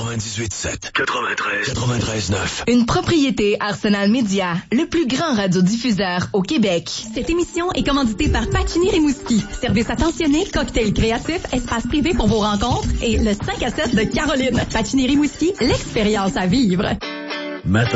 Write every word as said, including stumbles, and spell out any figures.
quatre-vingt-dix-huit sept, quatre-vingt-treize, quatre-vingt-treize neuf. Une propriété Arsenal Média, le plus grand radiodiffuseur au Québec. Cette émission est commanditée par Pacini Rimouski. Service attentionné, cocktail créatif, espace privé pour vos rencontres et le cinq à sept de Caroline. Pacini Rimouski, l'expérience à vivre. Matin